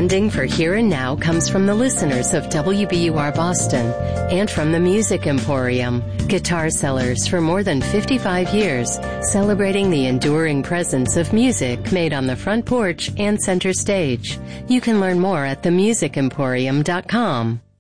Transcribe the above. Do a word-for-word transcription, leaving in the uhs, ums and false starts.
Funding for Here and Now comes from the listeners of W B U R Boston and from the Music Emporium, guitar sellers for more than fifty-five years, celebrating the enduring presence of music made on the front porch and center stage. You can learn more at the music emporium dot com.